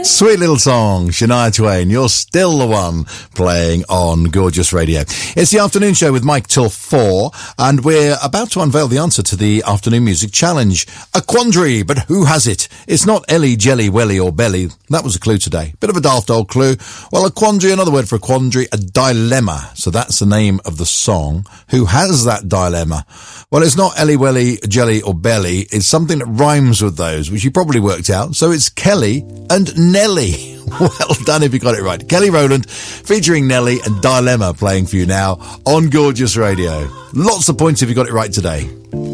Sweet little song, Shania Twain. You're still the one playing on Gorgeous Radio. It's the afternoon show with Mike till 4, and we're about to unveil the answer to the afternoon music challenge. A quandary, but who has it? It's not Ellie, Jelly, Welly or Belly. That was a clue today. Bit of a daft old clue. Well, a quandary, another word for a quandary, a dilemma. So that's the name of the song. Who has that dilemma? Well, it's not Ellie, Welly, Jelly or Belly. It's something that rhymes with those, which you probably worked out. So it's Kelly and Nelly. Well done if you got it right. Kelly Rowland featuring Nelly and Dilemma playing for you now on Gorgeous Radio. Lots of points if you got it right today.